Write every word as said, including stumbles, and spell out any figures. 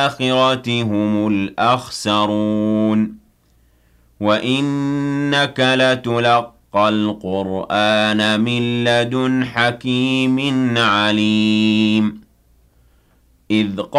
الْآخِرَةِ هُمُ الْأَخْسَرُونَ وَإِنَّكَ لَتُلَقَّى الْقُرْآنَ مِن لَّدُنْ حَكِيمٍ عَلِيمٍ إِذْ